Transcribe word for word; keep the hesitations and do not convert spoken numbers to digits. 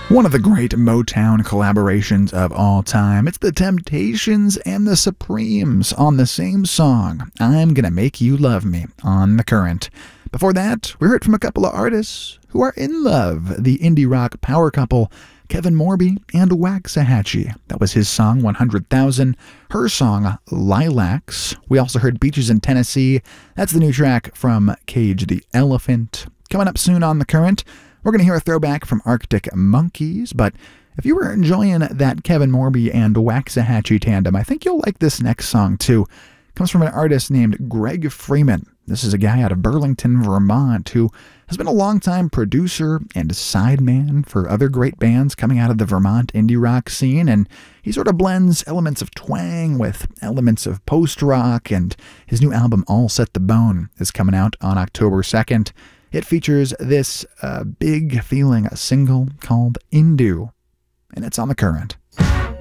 One of the great Motown collaborations of all time. It's the Temptations and the Supremes on the same song, I'm Gonna Make You Love Me, on The Current. Before that, we heard from a couple of artists who are in love, the indie rock power couple Kevin Morby and Waxahachie. That was his song, one hundred thousand, her song, Lilacs. We also heard Beaches in Tennessee. That's the new track from Cage the Elephant. Coming up soon on The Current, we're going to hear a throwback from Arctic Monkeys, but if you were enjoying that Kevin Morby and Waxahachie tandem, I think you'll like this next song too. It comes from an artist named Greg Freeman. This is a guy out of Burlington, Vermont, who has been a longtime producer and sideman for other great bands coming out of the Vermont indie rock scene, and he sort of blends elements of twang with elements of post-rock, and his new album, All Set the Bone, is coming out on October second. It features this uh, big feeling single called Indu, and it's on The Current.